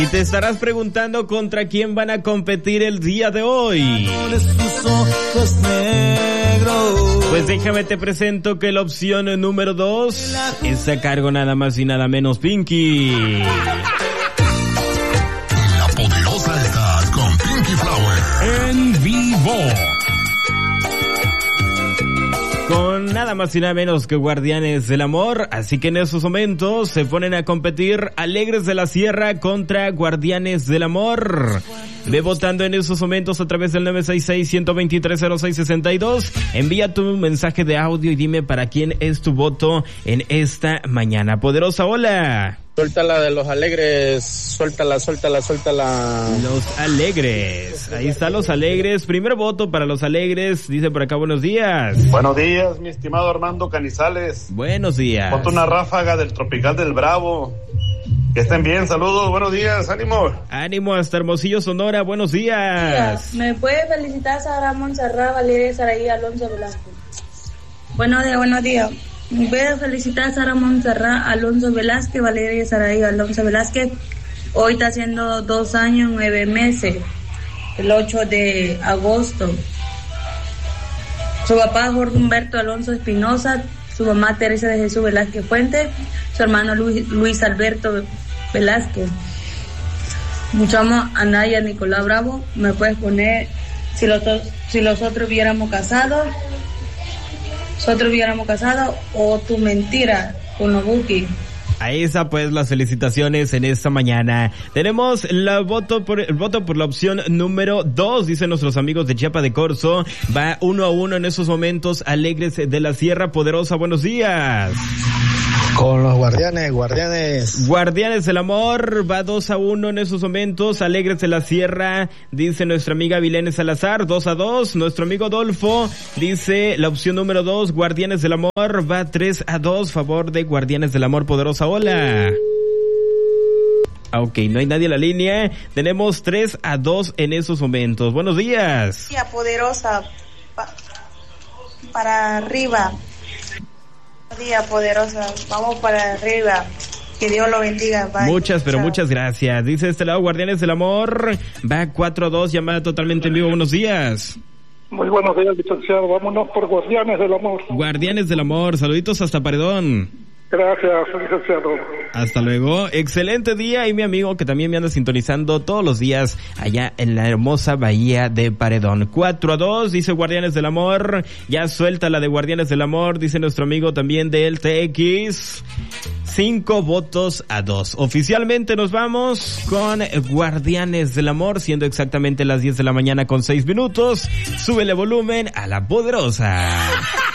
Y te estarás preguntando contra quién van a competir el día de hoy. Pues déjame te presento que la opción número 2 está a cargo nada más y nada menos Pinky. La poderosa está con Pinky Flower. En vivo. Con nada más y nada menos que Guardianes del Amor, así que en esos momentos se ponen a competir Alegres de la Sierra contra Guardianes del Amor. Ve votando en esos momentos a través del 966-123-0662. Envía tu mensaje de audio y dime para quién es tu voto en esta mañana. Poderosa, hola. Suéltala de los Alegres, suéltala. Los Alegres, ahí están los Alegres, primer voto para los Alegres, dice por acá buenos días. Buenos días, mi estimado Armando Canizales. Buenos días. Ponte una ráfaga del Tropical del Bravo. Que estén bien, saludos, buenos días, ánimo. Ánimo hasta Hermosillo, Sonora, buenos días. ¿Me puede felicitar Sara Montserrat, Valeria Saraí, Alonso Velasco? Buenos días. Me puede felicitar Sara Montserrat, Alonso Velázquez, Valeria Saraí, Alonso Velázquez. Hoy está haciendo 2 años, 9 meses, el 8 de agosto. Su papá Jorge Humberto Alonso Espinosa, su mamá Teresa de Jesús Velázquez Fuentes, su hermano Luis Alberto Velázquez. Muchamos a Naya Nicolás Bravo. Me puedes poner si los otros hubiéramos casado, o Tu Mentira con Nobuki. Ahí está pues las felicitaciones en esta mañana. Tenemos el voto por la opción número 2, dicen nuestros amigos de Chiapa de Corzo. Va 1-1 en esos momentos. Alegres de la Sierra, poderosa, buenos días. Con los Guardianes del Amor, va 2-1 en esos momentos. Alegres de la Sierra, dice nuestra amiga Vilene Salazar, 2-2. Nuestro amigo Adolfo dice la opción número 2, Guardianes del Amor, va 3-2, favor de Guardianes del Amor, poderosa, hola. Ok, no hay nadie en la línea. Tenemos 3-2 en esos momentos. Buenos días. Poderosa, para arriba. Día poderosa, vamos para arriba, que Dios lo bendiga. Bye. Muchas gracias. Dice este lado Guardianes del Amor, va 4-2, llamada totalmente en vivo, buenos días. Muy buenos días, licenciado, vámonos por Guardianes del Amor. Guardianes del Amor, saluditos hasta Paredón. Gracias, licenciado. Hasta luego. Excelente día y mi amigo que también me anda sintonizando todos los días allá en la hermosa bahía de Paredón. 4-2, dice Guardianes del Amor. Ya suelta la de Guardianes del Amor, dice nuestro amigo también del TX. 5-2. Oficialmente nos vamos con Guardianes del Amor, siendo exactamente las 10 de la mañana con 6 minutos. Súbele volumen a la poderosa.